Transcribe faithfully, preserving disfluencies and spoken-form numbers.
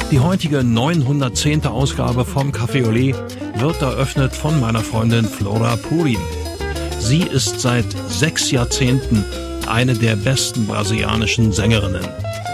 Die heutige neunhundertzehnte Ausgabe vom Café Olé wird eröffnet von meiner Freundin Flora Purin. Sie ist seit sechs Jahrzehnten eine der besten brasilianischen Sängerinnen.